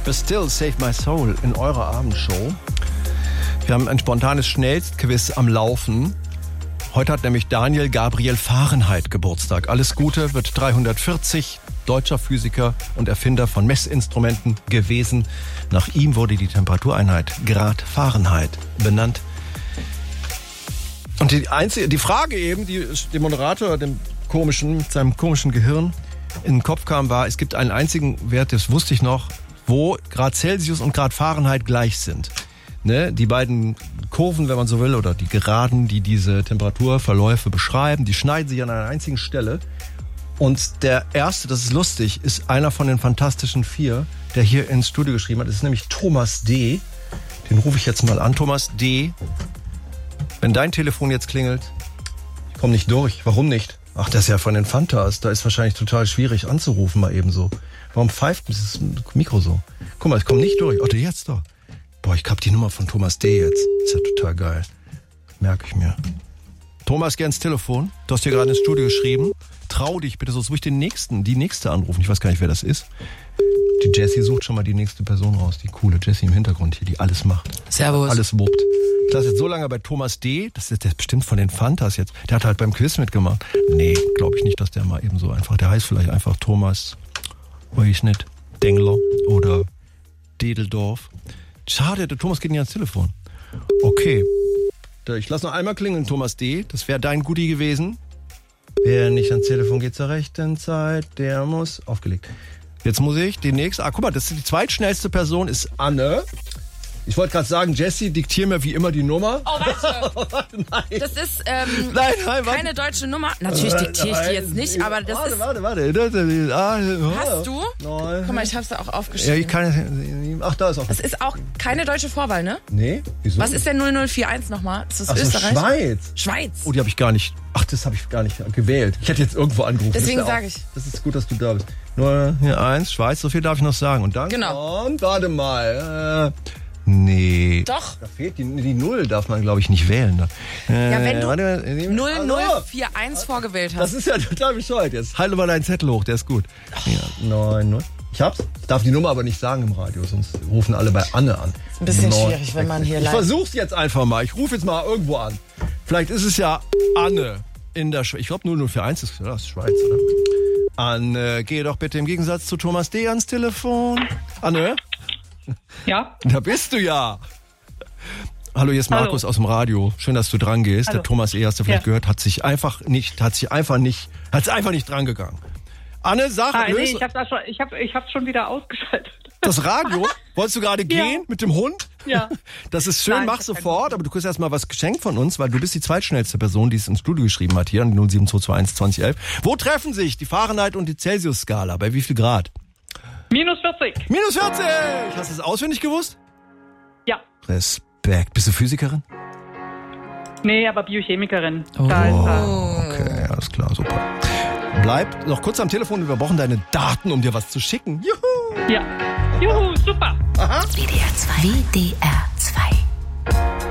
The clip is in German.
But Still Save My Soul in eurer Abendshow. Wir haben ein spontanes Schnellstquiz am Laufen. Heute hat nämlich Daniel Gabriel Fahrenheit Geburtstag. Alles Gute, wird 340, deutscher Physiker und Erfinder von Messinstrumenten gewesen. Nach ihm wurde die Temperatureinheit Grad Fahrenheit benannt. Und die Frage eben, die dem Moderator, dem komischen, mit seinem komischen Gehirn in den Kopf kam, war, es gibt einen einzigen Wert, das wusste ich noch, wo Grad Celsius und Grad Fahrenheit gleich sind. Ne? Die beiden Kurven, wenn man so will, oder die Geraden, die diese Temperaturverläufe beschreiben, die schneiden sich an einer einzigen Stelle. Und der erste, das ist lustig, ist einer von den Fantastischen Vier, der hier ins Studio geschrieben hat. Das ist nämlich Thomas D. Den rufe ich jetzt mal an. Thomas D., wenn dein Telefon jetzt klingelt, ich komme nicht durch. Warum nicht? Ach, das ist ja von den Fantas. Da ist wahrscheinlich total schwierig anzurufen mal eben so. Warum pfeift das Mikro so? Guck mal, ich komme nicht durch. Oh, jetzt doch. Boah, ich hab die Nummer von Thomas D. jetzt. Ist ja total geil. Merke ich mir. Thomas, geh ins Telefon. Du hast hier gerade ins Studio geschrieben. Trau dich bitte, sonst muss ich die nächste anrufen. Ich weiß gar nicht, wer das ist. Die Jessie sucht schon mal die nächste Person raus. Die coole Jessie im Hintergrund hier, die alles macht. Servus. Alles wuppt. Ich lasse jetzt so lange bei Thomas D. Das ist bestimmt von den Fantas jetzt. Der hat halt beim Quiz mitgemacht. Nee, glaube ich nicht, dass der mal eben so einfach... Der heißt vielleicht einfach Thomas, weiß ich nicht, Dengler oder Dedeldorf. Schade, der Thomas geht nicht ans Telefon. Okay. Ich lasse noch einmal klingeln, Thomas D. Das wäre dein Goodie gewesen. Wer nicht ans Telefon geht zur rechten Zeit, der muss... Aufgelegt. Jetzt muss ich die nächste... guck mal, das ist die zweitschnellste Person, ist Anne. Ich wollte gerade sagen, Jessie, diktier mir wie immer die Nummer. Oh, warte. Nein. Das ist nein, keine deutsche Nummer. Natürlich diktiere ich die jetzt nicht, aber das ist... Warte. Hast du? Nein. Guck mal, ich hab's da auch Ja, aufgeschrieben. ich kann... Ach, da ist auch... Das ist auch keine deutsche Vorwahl, ne? Nee, wieso? Was ist denn 0041 nochmal? Ist das Ach so, Österreich? Schweiz. Schweiz. Oh, die habe ich gar nicht... Ach, das habe ich gar nicht gewählt. Ich hätte jetzt irgendwo angerufen. Deswegen sage ich. Das ist gut, dass du da bist. Nur hier 1, Schweiz, so viel darf ich noch sagen. Und dann Genau. kommt, warte mal... Nee. Doch. Da fehlt die 0, darf man, glaube ich, nicht wählen. Ja, wenn du warte, 0041 vorgewählt hast. das ist ja total bescheuert jetzt. Halt mal deinen Zettel hoch, der ist gut. Ja, 9, 0. Ich hab's. Ich darf die Nummer aber nicht sagen im Radio, sonst rufen alle bei Anne an. Ist ein bisschen schwierig, wenn man hier Ich versuch's jetzt einfach mal. Ich rufe jetzt mal irgendwo an. Vielleicht ist es ja Anne in der Schweiz. Ich glaube 0041 ist das Schweiz, oder? Anne, geh doch bitte im Gegensatz zu Thomas D. ans Telefon. Anne? Ja? Da bist du ja. Hallo, hier ist Markus aus dem Radio. Schön, dass du dran gehst. Hallo. Der Thomas E., hast du vielleicht gehört, hat sich einfach nicht dran gegangen. Anne, sag, Nee, ich hab's schon wieder ausgeschaltet. das Radio? Wolltest du gerade gehen mit dem Hund? Ja. Das ist schön, Nein, mach sofort, aber du kriegst erstmal was geschenkt von uns, weil du bist die zweitschnellste Person, die es ins Studio geschrieben hat, hier an die 07221 2011. Wo treffen sich die Fahrenheit und die Celsius-Skala? Bei wie viel Grad? -40. -40! Hast du es auswendig gewusst? Ja. Respekt. Bist du Physikerin? Nee, aber Biochemikerin. Oh. Da ist Okay, alles klar, super. Bleib noch kurz am Telefon, wir brauchen deine Daten, um dir was zu schicken. Juhu! Ja. Juhu, super. Aha. WDR 2. WDR 2.